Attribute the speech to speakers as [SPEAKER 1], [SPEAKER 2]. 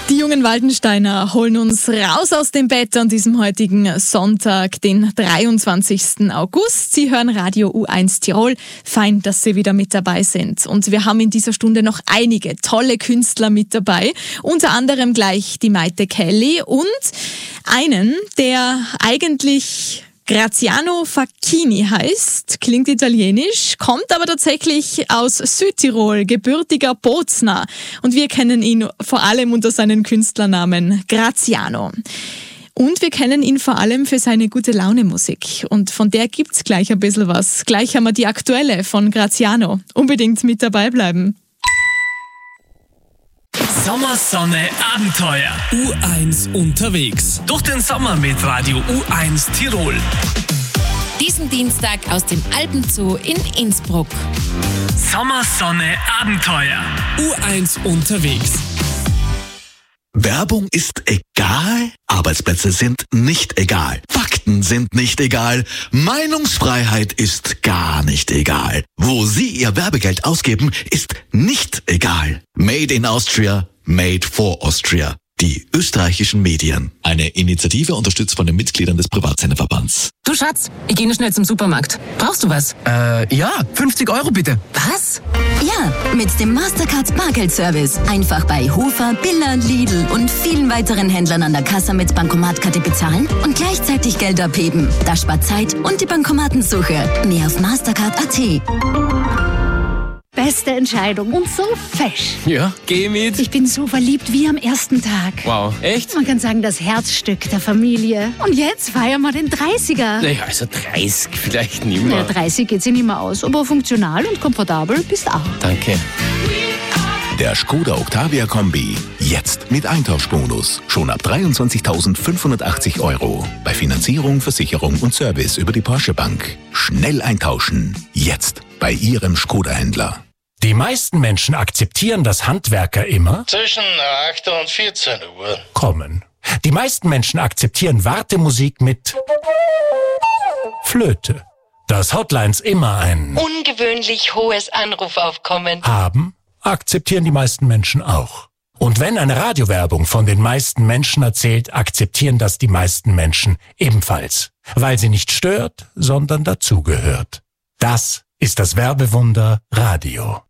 [SPEAKER 1] Die jungen Waldensteiner holen uns raus aus dem Bett an diesem heutigen Sonntag, den 23. August. Sie hören Radio U1 Tirol. Fein, dass Sie wieder mit dabei sind. Und wir haben in dieser Stunde noch einige tolle Künstler mit dabei. Unter anderem gleich die Maite Kelly und einen, der eigentlich Graziano Facchini heißt, klingt italienisch, kommt aber tatsächlich aus Südtirol, gebürtiger Bozner. Und wir kennen ihn vor allem unter seinem Künstlernamen Graziano. Und wir kennen ihn vor allem für seine Gute-Laune-Musik. Und von der gibt's gleich ein bisschen was. Gleich haben wir die aktuelle von Graziano. Unbedingt mit dabei bleiben.
[SPEAKER 2] Sommer, Sonne, Abenteuer.
[SPEAKER 3] U1 unterwegs.
[SPEAKER 2] Durch den Sommer mit Radio U1 Tirol.
[SPEAKER 4] Diesen Dienstag aus dem Alpenzoo in Innsbruck.
[SPEAKER 2] Sommer, Sonne, Abenteuer.
[SPEAKER 3] U1 unterwegs.
[SPEAKER 5] Werbung ist egal, Arbeitsplätze sind nicht egal, Fakten sind nicht egal, Meinungsfreiheit ist gar nicht egal. Wo Sie Ihr Werbegeld ausgeben, ist nicht egal. Made in Austria, made for Austria. Die österreichischen Medien. Eine Initiative unterstützt von den Mitgliedern des Privatsenderverbands.
[SPEAKER 6] Du Schatz, ich gehe nur schnell zum Supermarkt. Brauchst du was?
[SPEAKER 7] Ja, 50 Euro bitte.
[SPEAKER 6] Was?
[SPEAKER 8] Ja, mit dem Mastercard Bargeldservice. Einfach bei Hofer, Billa, Lidl und vielen weiteren Händlern an der Kasse mit Bankomatkarte bezahlen und gleichzeitig Geld abheben. Das spart Zeit und die Bankomatensuche. Mehr auf Mastercard.at.
[SPEAKER 9] Beste Entscheidung und so fesch.
[SPEAKER 7] Ja, geh mit.
[SPEAKER 9] Ich bin so verliebt wie am ersten Tag.
[SPEAKER 7] Wow, echt?
[SPEAKER 9] Man kann sagen, das Herzstück der Familie. Und jetzt feiern wir den 30er.
[SPEAKER 7] Naja, also 30 vielleicht nicht mehr.
[SPEAKER 9] Ja, 30 geht sich nicht mehr aus, aber funktional und komfortabel bist auch.
[SPEAKER 7] Danke.
[SPEAKER 10] Der Skoda Octavia Kombi. Jetzt mit Eintauschbonus. Schon ab 23.580 Euro. Bei Finanzierung, Versicherung und Service über die Porsche Bank. Schnell eintauschen. Jetzt bei Ihrem Skoda-Händler.
[SPEAKER 11] Die meisten Menschen akzeptieren, dass Handwerker immer
[SPEAKER 12] zwischen 8 und 14 Uhr
[SPEAKER 11] kommen. Die meisten Menschen akzeptieren Wartemusik mit Flöte. Dass Hotlines immer ein
[SPEAKER 13] ungewöhnlich hohes Anrufaufkommen
[SPEAKER 11] haben, akzeptieren die meisten Menschen auch. Und wenn eine Radiowerbung von den meisten Menschen erzählt, akzeptieren das die meisten Menschen ebenfalls. Weil sie nicht stört, sondern dazugehört. Das ist das Werbewunder Radio.